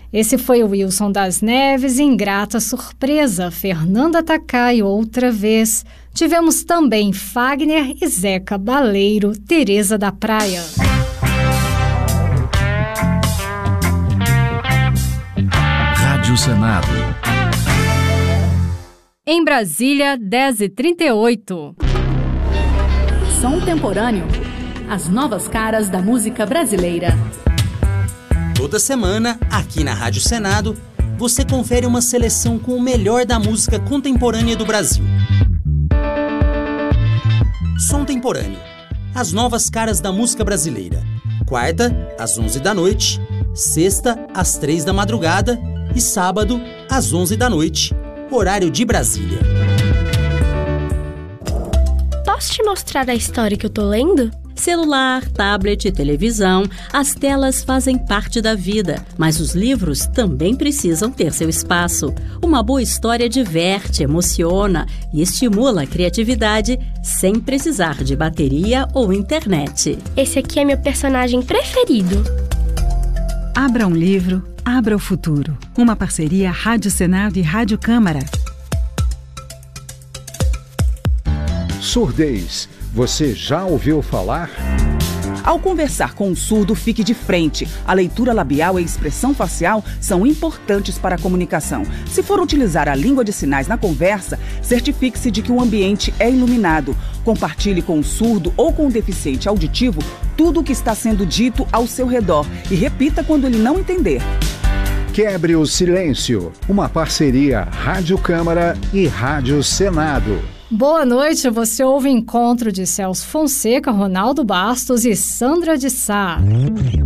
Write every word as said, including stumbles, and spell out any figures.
Esse foi o Wilson das Neves, Ingrata Surpresa, Fernanda Takai, Outra Vez. Tivemos também Fagner e Zeca Baleiro, Teresa da Praia. Rádio Senado. Em Brasília, dez e trinta e oito. Som Temporâneo. As novas caras da música brasileira. Toda semana, aqui na Rádio Senado, você confere uma seleção com o melhor da música contemporânea do Brasil. Som Temporâneo. As novas caras da música brasileira. Quarta, às onze da noite. Sexta, às três da madrugada. E sábado, às onze da noite. Horário de Brasília. Posso te mostrar a história que eu tô lendo? Celular, tablet e televisão, as telas fazem parte da vida, mas os livros também precisam ter seu espaço. Uma boa história diverte, emociona e estimula a criatividade sem precisar de bateria ou internet. Esse aqui é meu personagem preferido. Abra um livro, abra o futuro. Uma parceria Rádio Senado e Rádio Câmara. Surdez. Você já ouviu falar? Ao conversar com um surdo, fique de frente. A leitura labial e a expressão facial são importantes para a comunicação. Se for utilizar a língua de sinais na conversa, certifique-se de que o ambiente é iluminado. Compartilhe com o surdo ou com o deficiente auditivo tudo o que está sendo dito ao seu redor e repita quando ele não entender. Quebre o silêncio. Uma parceria Rádio Câmara e Rádio Senado. Boa noite, você ouve Encontro de Celso Fonseca, Ronaldo Bastos e Sandra de Sá.